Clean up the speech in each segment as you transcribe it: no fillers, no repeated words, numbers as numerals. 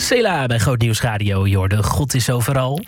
Sela bij Groot Nieuws Radio. Jorde, God is overal.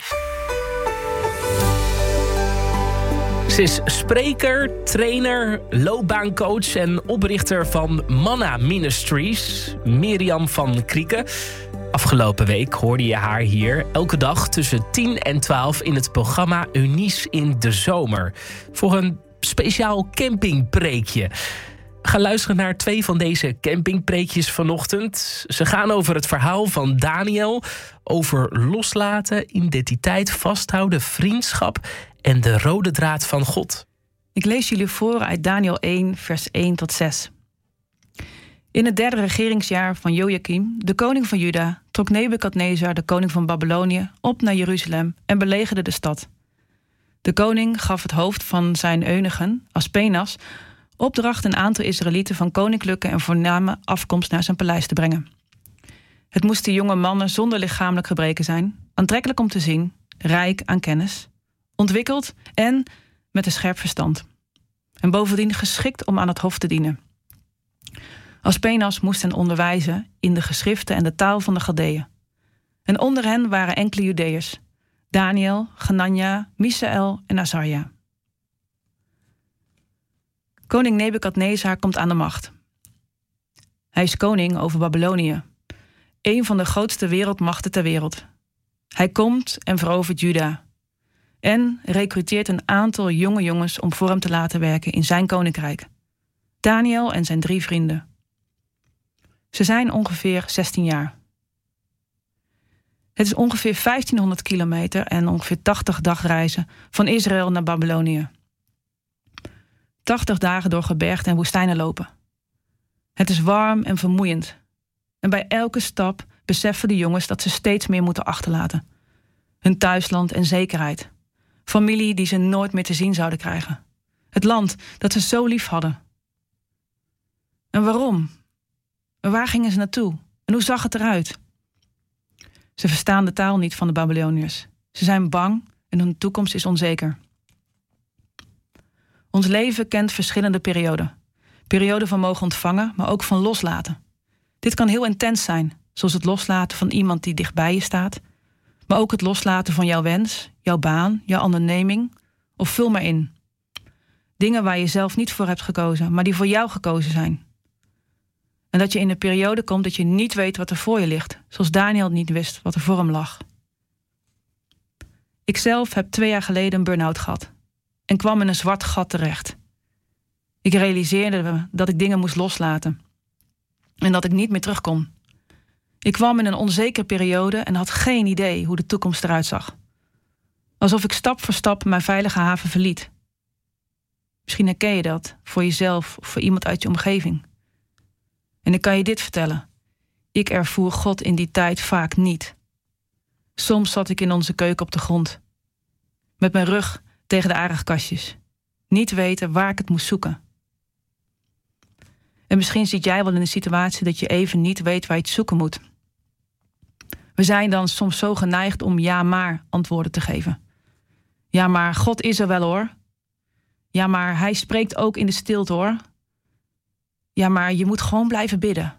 Ze is spreker, trainer, loopbaancoach en oprichter van Manna Ministries. Mirjam van Krieken. Afgelopen week hoorde je haar hier elke dag tussen 10 en 12 in het programma Unies in de Zomer. Voor een speciaal campingpreekje. We gaan luisteren naar 2 van deze campingpreekjes vanochtend. Ze gaan over het verhaal van Daniel, over loslaten, identiteit vasthouden, vriendschap en de rode draad van God. Ik lees jullie voor uit Daniel 1, vers 1 tot 6. In het 3e regeringsjaar van Jojakim, de koning van Juda, trok Nebukadnezar, de koning van Babylonië, op naar Jeruzalem en belegerde de stad. De koning gaf het hoofd van zijn eunigen, Aspenas, opdracht een aantal Israëlieten van koninklijke en voorname afkomst naar zijn paleis te brengen. Het moesten jonge mannen zonder lichamelijk gebreken zijn, aantrekkelijk om te zien, rijk aan kennis, ontwikkeld en met een scherp verstand. En bovendien geschikt om aan het hof te dienen. Aspenas moest hen onderwijzen in de geschriften en de taal van de Galdeeën. En onder hen waren enkele Judeërs: Daniel, Hanania, Misaël en Azarja. Koning Nebukadnezar komt aan de macht. Hij is koning over Babylonië, een van de grootste wereldmachten ter wereld. Hij komt en verovert Juda en recruteert een aantal jonge jongens om voor hem te laten werken in zijn koninkrijk. Daniel en zijn 3 vrienden. Ze zijn ongeveer 16 jaar. Het is ongeveer 1500 kilometer en ongeveer 80 dagreizen van Israël naar Babylonië. 80 dagen door gebergten en woestijnen lopen. Het is warm en vermoeiend. En bij elke stap beseffen de jongens dat ze steeds meer moeten achterlaten. Hun thuisland en zekerheid. Familie die ze nooit meer te zien zouden krijgen. Het land dat ze zo lief hadden. En waarom? En waar gingen ze naartoe? En hoe zag het eruit? Ze verstaan de taal niet van de Babyloniërs. Ze zijn bang en hun toekomst is onzeker. Ons leven kent verschillende perioden. Perioden van mogen ontvangen, maar ook van loslaten. Dit kan heel intens zijn, zoals het loslaten van iemand die dichtbij je staat, maar ook het loslaten van jouw wens, jouw baan, jouw onderneming, of vul maar in. Dingen waar je zelf niet voor hebt gekozen, maar die voor jou gekozen zijn. En dat je in een periode komt dat je niet weet wat er voor je ligt, zoals Daniel niet wist wat er voor hem lag. Ikzelf heb 2 jaar geleden een burn-out gehad en kwam in een zwart gat terecht. Ik realiseerde me dat ik dingen moest loslaten en dat ik niet meer terug kon. Ik kwam in een onzekere periode en had geen idee hoe de toekomst eruit zag. Alsof ik stap voor stap mijn veilige haven verliet. Misschien herken je dat, voor jezelf of voor iemand uit je omgeving. En ik kan je dit vertellen. Ik ervoer God in die tijd vaak niet. Soms zat ik in onze keuken op de grond. Met mijn rug tegen de aardigkastjes. Niet weten waar ik het moest zoeken. En misschien zit jij wel in een situatie dat je even niet weet waar je het zoeken moet. We zijn dan soms zo geneigd om ja maar antwoorden te geven. Ja maar God is er wel hoor. Ja maar hij spreekt ook in de stilte hoor. Ja maar je moet gewoon blijven bidden.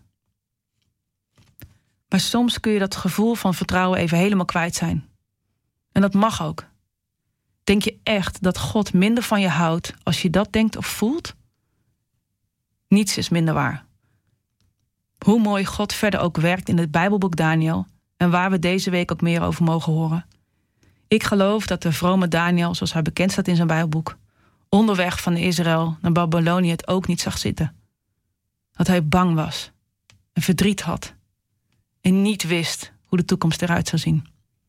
Maar soms kun je dat gevoel van vertrouwen even helemaal kwijt zijn. En dat mag ook. Denk je echt dat God minder van je houdt als je dat denkt of voelt? Niets is minder waar. Hoe mooi God verder ook werkt in het Bijbelboek Daniel en waar we deze week ook meer over mogen horen. Ik geloof dat de vrome Daniel, zoals hij bekend staat in zijn Bijbelboek, onderweg van Israël naar Babylonië het ook niet zag zitten. Dat hij bang was en verdriet had en niet wist hoe de toekomst eruit zou zien.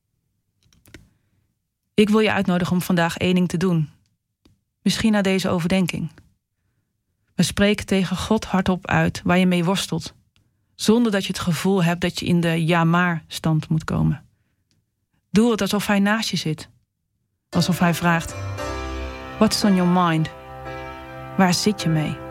Ik wil je uitnodigen om vandaag 1 ding te doen. Misschien na deze overdenking. We spreken tegen God hardop uit waar je mee worstelt, zonder dat je het gevoel hebt dat je in de ja-maar-stand moet komen. Doe het alsof hij naast je zit. Alsof hij vraagt: What's on your mind? Waar zit je mee?